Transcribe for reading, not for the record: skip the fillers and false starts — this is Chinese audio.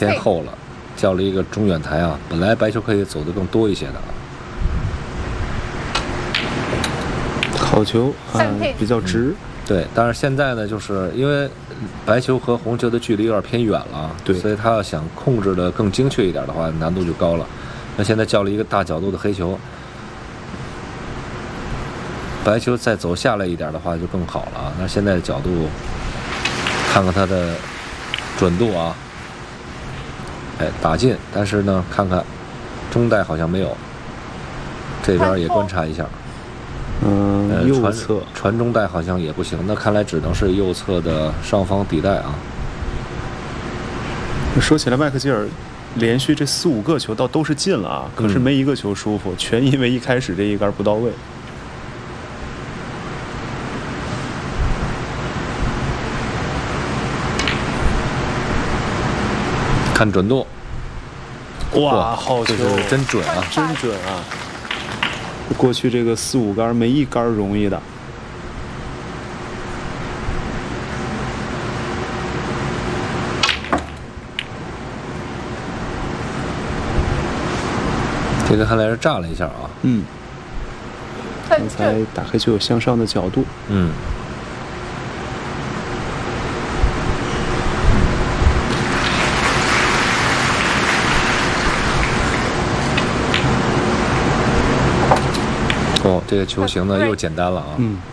偏后了，叫了一个中远台啊。本来白球可以走得更多一些的。 好球啊，比较直。 对，但是现在呢，就是因为白球和红球的距离有点偏远了， 对， 所以他要想控制的更精确一点的话，难度就高了。那现在叫了一个大角度的黑球，白球再走下来一点的话就更好了啊。那现在的角度，看看它的准度啊，哎，打进，但是呢，看看中带好像没有，这边也观察一下。 右侧传中带好像也不行，那看来只能是右侧的上方底带啊。 说起来，麦克吉尔连续这4、5个球倒都是进了啊，可是没一个球舒服，全因为一开始这一杆不到位。 看准度， 哇，好球， 真准啊， 真准啊！过去这个4、5杆没一杆容易的。 这个看来是炸了一下啊。 刚才打开就有向上的角度。 哦，这个球型呢又简单了啊。